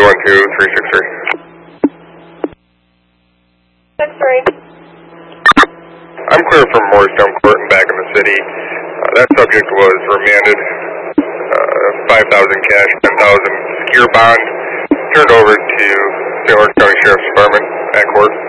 6-3. I'm clear from Morristown Court and back in the city. That subject was remanded, 5,000 cash, 10,000 secure bond, turned over to St. Lawrence County Sheriff's Department at court.